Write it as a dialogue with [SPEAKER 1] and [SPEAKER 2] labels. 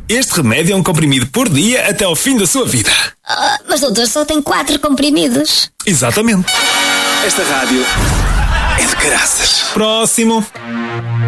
[SPEAKER 1] Este remédio é um comprimido por dia até ao fim da sua vida.
[SPEAKER 2] Mas doutor, só tem 4 comprimidos.
[SPEAKER 1] Exatamente.
[SPEAKER 3] Esta rádio é de caraças.
[SPEAKER 1] Próximo.